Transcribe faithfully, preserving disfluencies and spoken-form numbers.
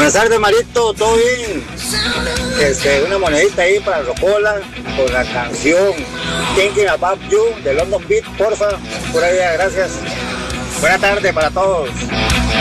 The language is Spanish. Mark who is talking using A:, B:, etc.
A: Buenas tardes, Marito, ¿todo bien? Este, una monedita ahí para Rocola con la canción Thinking About You de London Beat, porfa, pura vida, gracias. Buena tarde para todos.